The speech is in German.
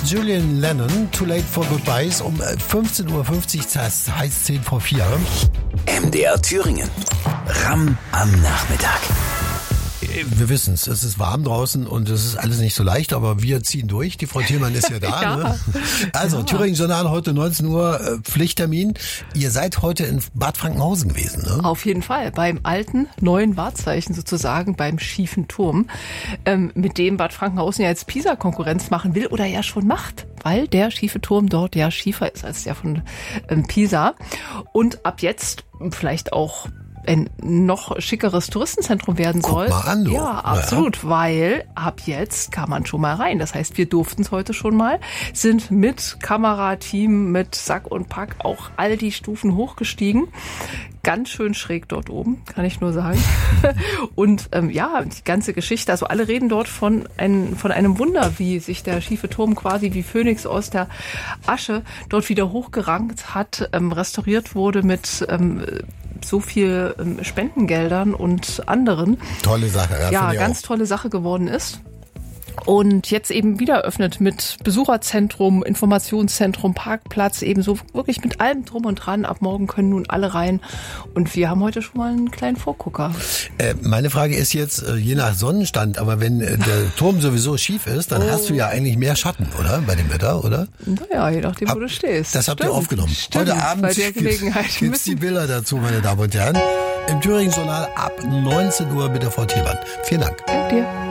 Julian Lennon, Too Late for Goodbyes, um 15.50 Uhr, das heißt 10 vor 4. MDR Thüringen. Ram am Nachmittag. Wir wissen es ist warm draußen und es ist alles nicht so leicht, aber wir ziehen durch. Die Frau Thielmann ist ja da. Ja. Ne? Also, Thüringen Journal heute 19 Uhr, Pflichttermin. Ihr seid heute in Bad Frankenhausen gewesen, ne? Auf jeden Fall, beim alten, neuen Wahrzeichen sozusagen, beim schiefen Turm, mit dem Bad Frankenhausen ja jetzt Pisa-Konkurrenz machen will oder ja schon macht, weil der schiefe Turm dort ja schiefer ist als der von Pisa. Und ab jetzt vielleicht auch ein noch schickeres Touristenzentrum werden soll. Guck mal an, du. Ja, absolut, weil ab jetzt kann man schon mal rein. Das heißt, wir durften es heute schon mal, sind mit Kamerateam, mit Sack und Pack auch all die Stufen hochgestiegen. Ganz schön schräg dort oben, kann ich nur sagen. Und ja, die ganze Geschichte, also alle reden dort von einem Wunder, wie sich der schiefe Turm quasi wie Phönix aus der Asche dort wieder hochgerankt hat, restauriert wurde mit so viel Spendengeldern und anderen. Tolle Sache. Ja, ganz tolle Sache geworden ist. Und jetzt eben wieder öffnet mit Besucherzentrum, Informationszentrum, Parkplatz, ebenso wirklich mit allem drum und dran. Ab morgen können nun alle rein. Und wir haben heute schon mal einen kleinen Vorgucker. Meine Frage ist jetzt, je nach Sonnenstand, aber wenn der Turm sowieso schief ist, dann hast du ja eigentlich mehr Schatten, oder? Bei dem Wetter, oder? Naja, je nachdem, wo du stehst. Das habt ihr aufgenommen. Stimmt, heute Abend bei der Gelegenheit gibt's die Bilder dazu, meine Damen und Herren. Im Thüringen Journal ab 19 Uhr mit der Frau Thielmann. Vielen Dank. Danke dir.